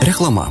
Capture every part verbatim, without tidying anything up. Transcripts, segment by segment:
Reklama.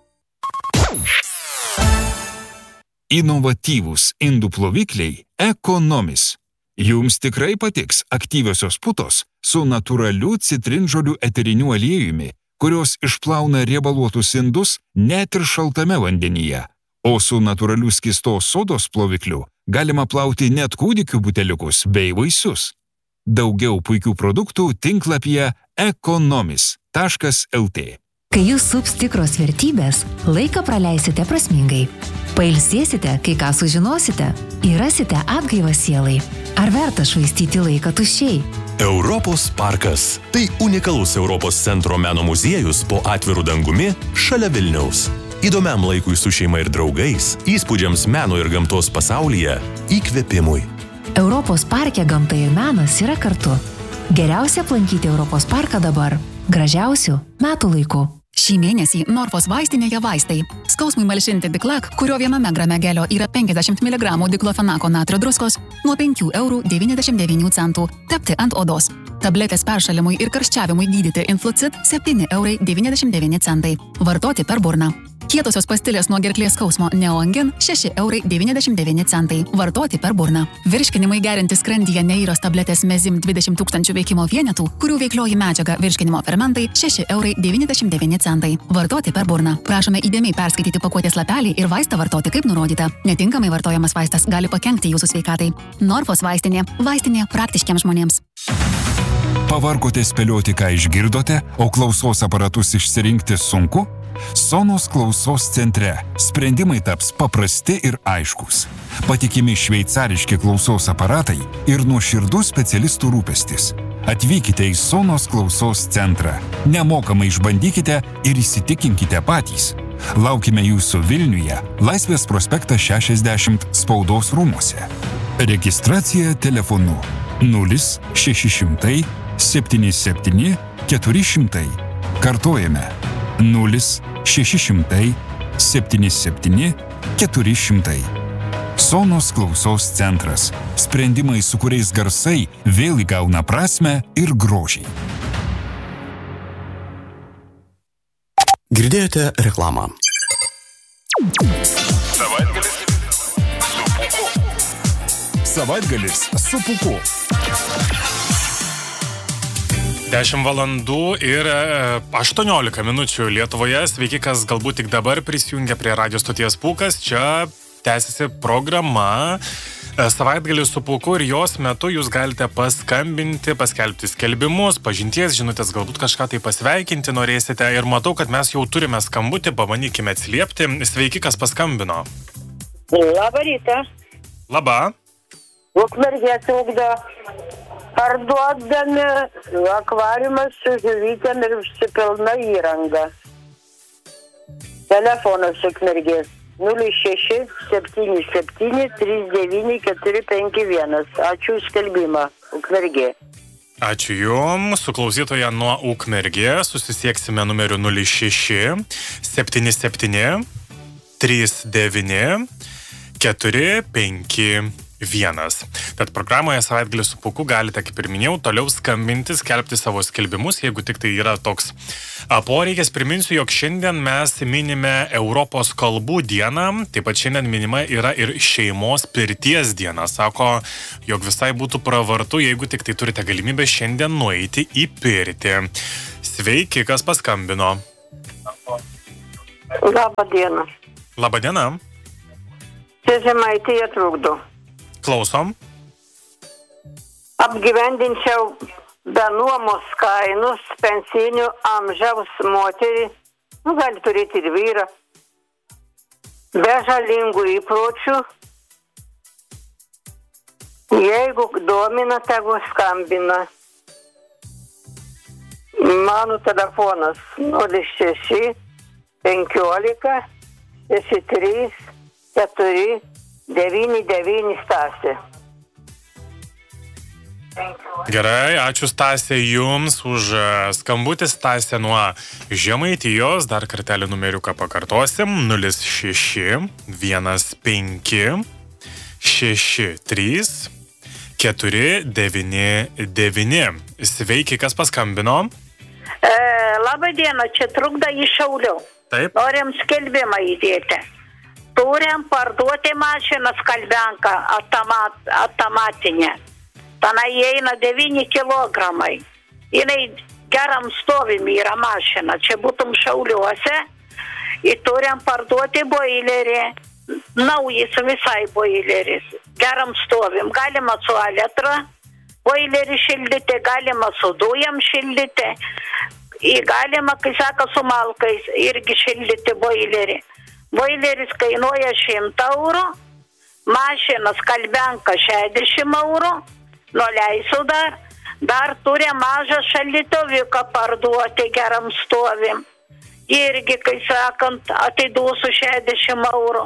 Inovatyvūs indų plovikliai Ekonomis. Jums tikrai patiks aktyviosios putos su natūraliu citrinžolių eteriniu aliejumi, kurios išplauna riebaluotus indus net ir šaltame vandenyje. O su natūraliu skystos sodos plovikliu galima plauti net kūdikių buteliukus bei vaisius. Daugiau puikių produktų tinklapyje ekonomis taškas el tė. Kai jūs sups tikros vertybės, laiką praleisite prasmingai. Pailsėsite, kai ką sužinosite, įrasite atgaivą sielai. Ar verta švaistyti laiką tuščiai? Europos parkas. Tai unikalus Europos centro meno muziejus po atviru dangumi šalia Vilniaus. Įdomiam laikui su šeima ir draugais, įspūdžiams meno ir gamtos pasaulyje, įkvėpimui. Europos parke gamta ir menas yra kartu. Geriausia aplankyti Europos parką dabar. Gražiausių metų laikų. Šį mėnesį Norfos vaistinėje vaistai. Skausmui malšinti Diklak, kurio viename grame gelio yra penkiasdešimt miligramų diklofenako natrio druskos, nuo penkių eurų devyniasdešimt devynių centų. Tepti ant odos. Tabletės peršalimui ir karščiavimui gydyti Influcid septyni eurai devyniasdešimt devyni centai. Vartoti per burną. Kietosios pastilės nuo gerklės skausmo Neoangin šeši eurai devyniasdešimt devyni centai. Vartoti per burną. Virškinimui gerinti skrandyje Neiros tabletės Mezim dvidešimt tūkstančių veikimo vienetų, kurių veiklioji medžiaga virškinimo fermentai šeši eurai devyniasdešimt devyni centai. Vartoti per burną. Prašome įdėmiai perskaityti pakuotės lapelį ir vaistą vartoti kaip nurodyta. Netinkamai vartojamas vaistas gali pakenkti jūsų sveikatai. Norfos vaistinė. Vaistinė praktiškiams žmonėms. Pavargote spėlioti, ką išgirdote, o klausos aparatus išsirinkti sunku? Sonos klausos centre sprendimai taps paprasti ir aiškus. Patikimi šveicariški klausos aparatai ir nuoširdus specialistų rūpestis. Atvykite į Sonos klausos centrą. Nemokamai išbandykite ir įsitikinkite patys. Laukime jūsų Vilniuje, Laisvės prospektas šešiasdešimt spaudos rūmuose. Registracija telefonu nulis šeši šimtai septyni septyni keturi šimtai. Kartojame nulis šeši šimtai septyni septyni keturi šimtai. Sonos klausos centras. Sprendimai, su kuriais garsai vėl įgauna prasmę ir grožį. Girdėjote reklamą. Savaitgalis su Pūku. Savaitgalis su Pūku. dešimt valandų ir aštuoniolika minučių Lietuvoje. Sveiki, kas galbūt tik dabar prisijungia prie radio stoties Pūkas. Čia tęsiasi programa Savaitgalis su Pūku ir jos metu jūs galite paskambinti, paskelbti skelbimus, pažinties žinutės, galbūt kažką tai pasveikinti norėsite. Ir matau, kad mes jau turime skambutį, pabandykime atsiliepti. Sveiki, kas paskambino. Labą rytą. Labą. Ukmergės ugdo. Parduodami akvariumas su žuvytėm ir užsipilna įranga. Telefonas Ukmergės nulis šeši septyni septyni trys devyni keturi penki vienas. Ačiū už skelbimą, Ukmergė. Ačiū Jums, su klausytoja nuo Ukmergės. Susisieksime numeriu nulis šeši septyni septyni trys devyni keturi penki vienas. Tad programoje Savaitgalis su Pūku galite, kaip ir minėjau, toliau skambinti, skelbti savo skelbimus, jeigu tik tai yra toks poreikis. Priminsiu, jog šiandien mes minime Europos kalbų dieną, taip pat šiandien minima yra ir šeimos pirties diena. Sako, jog visai būtų pravartu, jeigu tik tai turite galimybę šiandien nueiti į pirtį. Sveiki, kas paskambino. Labą dieną. Labą dieną. Čia Žemaitija trukdo. Klausom. Apgyvendinčiau be nuomos kainus pensinių amžiaus moterį, nu, gali turėti ir vyrą, be žalingų įpročių. Jeigu domina, tegu skambina. Mano telefonas nulis šeši penkiolika šeši trys keturi devyni devyni Stasė. Gerai, ačiū Stasė Jums už skambutį. Stasė nuo Žemaitijos. Dar kartelį numeriuką pakartosim. nulis šeši vienas penki šeši trys keturi devyni devyni. Sveiki, kas paskambino? E, Labą dieną, čia trukda iš Šiaulių. Taip. Norim skelbimą įdėti. Turim parduoti mašiną skalbianką automat, automatinę. Tenai įeina devyni kilogramai. Jinai geram stovim yra mašina. Čia būtum Šiauliuose. Ir turim parduoti boilerį. Naujas visai boileris. Geram stovim. Galima su elektra boilerį šildyti, galima su dujam šildyti. Ir galima, kai sako, su malkais irgi šildyti boilerį. Boileris kainuoja šimtą eurų, mašina skalbianka šešiasdešimt eurų, nuleisiu dar, dar turi mažą šaldytuviuką parduoti geram stovim. Irgi, kai sakant, atiduosiu šešiasdešimt eurų.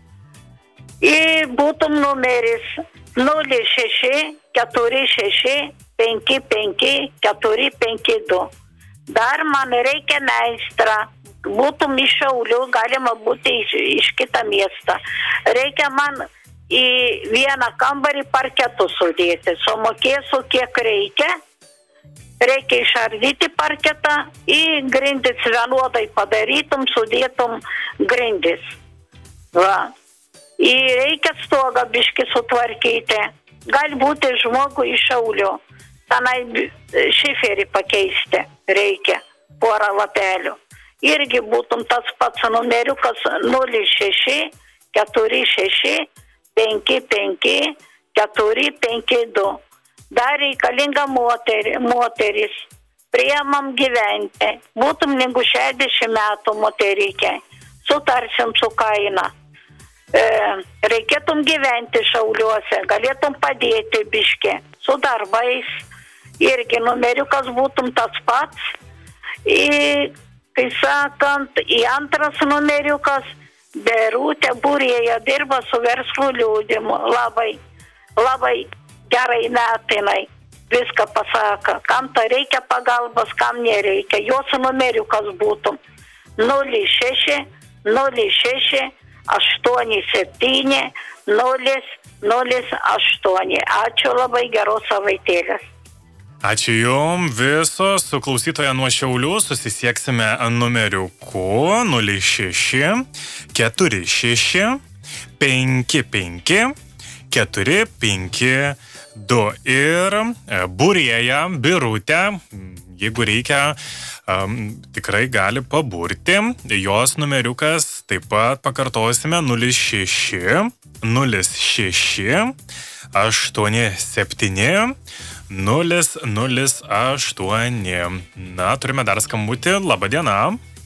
Ir būtum numeris nulis šeši keturi šeši penki penki keturi penki du. Dar man reikia meistrą. Būtum iš Šiaulių, galima būti iš, iš kitą miestą. Reikia man į vieną kambarį parketų sudėti. Sumokėsiu, kiek reikia. Reikia išardyti parketą, į grindis vienodai padarytum, sudėtum grindis. Va. Ir reikia stogą biškį sutvarkyti. Galbūt žmogų iš Šiaulių. Tenai šiferį pakeisti reikia. Porą lapelių. Irgi būtum tas pats numeriukas nulis šeši keturi šeši penki penki keturi penki du. Dar reikalinga moteri, moteris. Priemam gyventi. Būtum negu šešiasdešimt metų moterikė. Sutarsim su kaina. E, reikėtum gyventi Šiauliuose. Galėtum padėti biškį. Su darbais. Irgi numeriukas būtum tas pats. Ir kai sakant, į antras numeriukas Berūtė Būrėja dirba su verslo liudimu. Labai, labai gerai metinai viską pasaka. Kam ta reikia pagalbos, kam nereikia. Jos numeriukas būtų nulis šeši nulis šeši aštuoni septyni nulis nulis aštuoni. Ačiū labai, geros savaitėlės. Ačiū Jum viso, su klausytoja nuo Šiaulių susisieksime numeriuku nulis šeši keturi šeši penki penki keturi penki du ir Būrėja Birutė, jeigu reikia, um, tikrai gali paburti. Jos numeriukas taip pat pakartosime nulis šeši nulis šeši aštuoni septyni nulis nulis aštuoni. Na, turime dar skambutį. Labą dieną.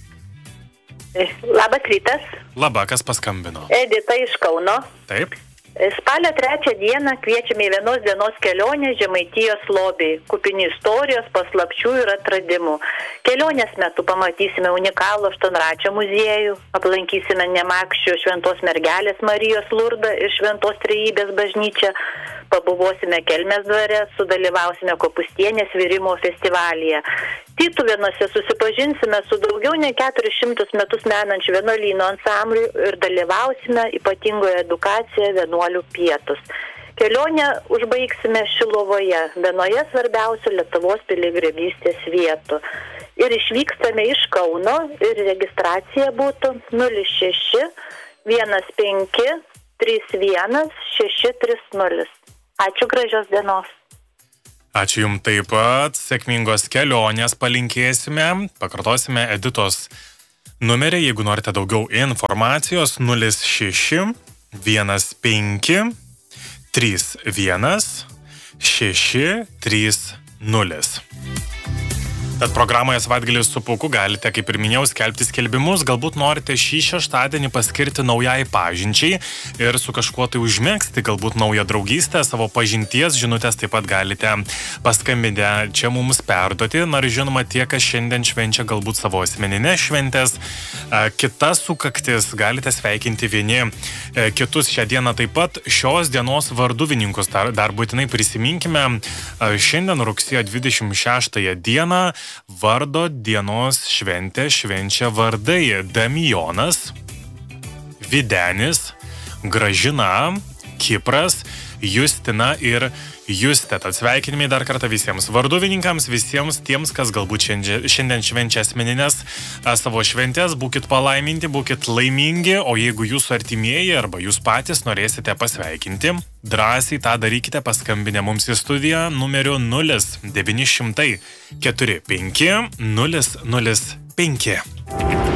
Labas rytas. Labą, kas paskambino? Edita iš Kauno. Taip. Spalio trečią dieną kviečiame į vienos dienos kelionę Žemaitijos lobiai, kupini istorijos, paslapčių ir atradimų. Kelionės metu pamatysime unikalų aštuonračio muziejų, aplankysime Nemakščių Šventos mergelės Marijos Lurdą ir Šventos Trejybės bažnyčią, pabuvosime Kelmės dvare, sudalyvausime Kopustienės virimo festivalyje. Tytuvėnuose susipažinsime su daugiau nei keturis šimtus metus menančių vienuolyno ansamblių ir dalyvausime ypatingoje edukacijoje vienuolių pietus. Kelionę užbaigsime Šilovoje, vienoje svarbiausių Lietuvos piligrimystės vietų. Ir išvykstame iš Kauno ir registracija būtų nulis šeši vienas penki trys vienas šeši trys nulis. Ačiū, gražios dienos. Ačiū Jums taip pat, sėkmingos kelionės palinkėsime, pakartosime Editos numerį, jeigu norite daugiau informacijos, nulis šeši vienas penki trys vienas šeši trys nulis. Tad programoje Savaitgalis su Pūku galite, kaip ir minėjau, skelbti skelbimus. Galbūt norite šį šeštadienį paskirti naujai pažinčiai ir su kažkuo tai užmegzti, galbūt naują draugystę, savo pažinties žinutės taip pat galite paskambinti čia mums perduoti. Na ir žinoma, tie, kas šiandien švenčia galbūt savo asmeninės šventės, kitas sukaktis, galite sveikinti vieni kitus šią dieną taip pat. Šios dienos varduvininkus dar, dar būtinai prisiminkime. Šiandien rugsėjo dvidešimt šeštąją dieną vardo dienos šventę švenčia vardai Damijonas, Videnis, Gražina, Kipras, Justina ir Justė. Tad sveikinimai dar kartą visiems varduvininkams, visiems tiems, kas galbūt šiandien, šiandien švenčia asmeninės savo šventės. Būkit palaiminti, būkit laimingi, o jeigu jūsų artimieji arba jūs patys norėsite pasveikinti, drąsiai tą darykite paskambinę mums į studiją numeriu nulis devyni šimtai keturi penki nulis nulis penki.